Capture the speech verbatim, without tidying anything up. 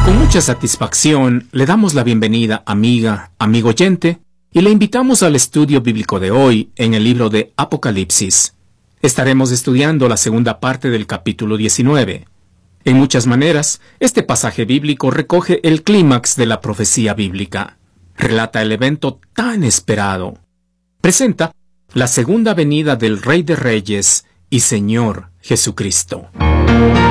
Con mucha satisfacción le damos la bienvenida, amiga, amigo oyente, y le invitamos al estudio bíblico de hoy en el libro de Apocalipsis. Estaremos estudiando la segunda parte del capítulo diecinueve. En muchas maneras, este pasaje bíblico recoge el clímax de la profecía bíblica. Relata el evento tan esperado. Presenta la segunda venida del Rey de Reyes y Señor Jesucristo.